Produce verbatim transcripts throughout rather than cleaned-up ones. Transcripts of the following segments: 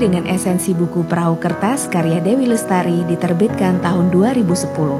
dengan esensi buku Perahu Kertas karya Dewi Lestari diterbitkan tahun dua ribu sepuluh.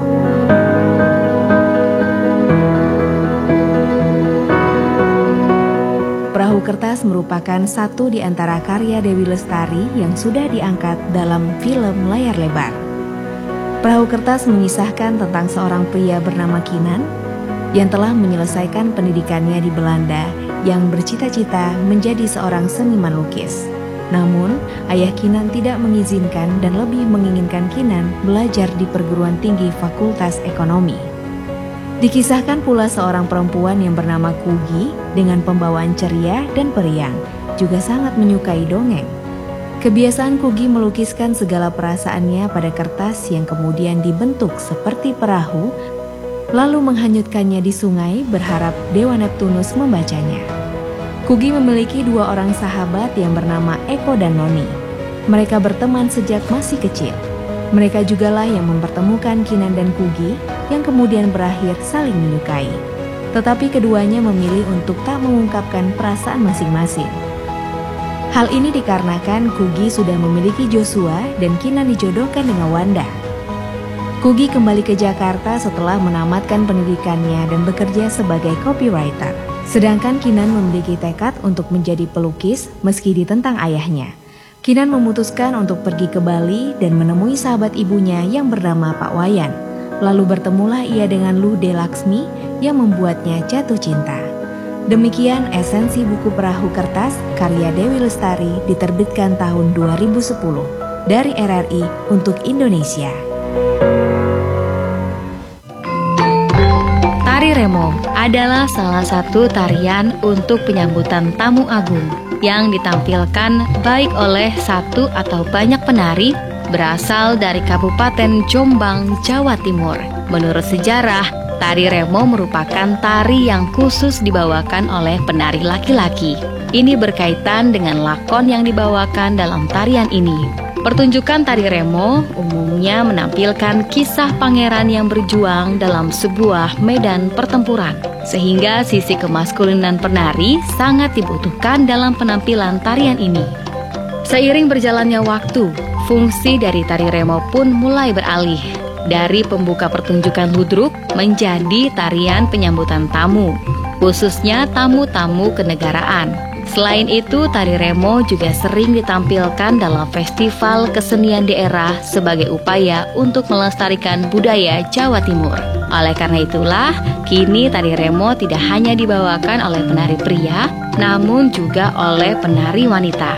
Perahu Kertas merupakan satu di antara karya Dewi Lestari yang sudah diangkat dalam film layar lebar. Perahu Kertas mengisahkan tentang seorang pria bernama Kinan yang telah menyelesaikan pendidikannya di Belanda yang bercita-cita menjadi seorang seniman lukis. Namun, ayah Kinan tidak mengizinkan dan lebih menginginkan Kinan belajar di perguruan tinggi Fakultas Ekonomi. Dikisahkan pula seorang perempuan yang bernama Kugi dengan pembawaan ceria dan periang, juga sangat menyukai dongeng. Kebiasaan Kugi melukiskan segala perasaannya pada kertas yang kemudian dibentuk seperti perahu, lalu menghanyutkannya di sungai berharap Dewa Neptunus membacanya. Kugi memiliki dua orang sahabat yang bernama Eko dan Noni. Mereka berteman sejak masih kecil. Mereka jugalah yang mempertemukan Kinan dan Kugi yang kemudian berakhir saling menyukai. Tetapi keduanya memilih untuk tak mengungkapkan perasaan masing-masing. Hal ini dikarenakan Kugi sudah memiliki Joshua dan Kinan dijodohkan dengan Wanda. Kugi kembali ke Jakarta setelah menamatkan pendidikannya dan bekerja sebagai copywriter. Sedangkan Kinan memiliki tekad untuk menjadi pelukis meski ditentang ayahnya. Kinan memutuskan untuk pergi ke Bali dan menemui sahabat ibunya yang bernama Pak Wayan. Lalu bertemulah ia dengan Lude Laksmi yang membuatnya jatuh cinta. Demikian esensi buku Perahu Kertas karya Dewi Lestari diterbitkan tahun dua ribu sepuluh dari R R I untuk Indonesia. Tari Remo adalah salah satu tarian untuk penyambutan tamu agung yang ditampilkan baik oleh satu atau banyak penari berasal dari Kabupaten Jombang, Jawa Timur. Menurut sejarah, tari Remo merupakan tari yang khusus dibawakan oleh penari laki-laki. Ini berkaitan dengan lakon yang dibawakan dalam tarian ini. Pertunjukan tari Remo umumnya menampilkan kisah pangeran yang berjuang dalam sebuah medan pertempuran, sehingga sisi kemaskulinan penari sangat dibutuhkan dalam penampilan tarian ini. Seiring berjalannya waktu, fungsi dari tari Remo pun mulai beralih dari pembuka pertunjukan ludruk menjadi tarian penyambutan tamu, khususnya tamu-tamu kenegaraan. Selain itu, tari Remo juga sering ditampilkan dalam festival kesenian daerah sebagai upaya untuk melestarikan budaya Jawa Timur. Oleh karena itulah, kini tari Remo tidak hanya dibawakan oleh penari pria, namun juga oleh penari wanita.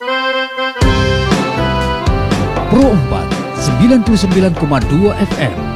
Pro empat sembilan puluh sembilan koma dua F M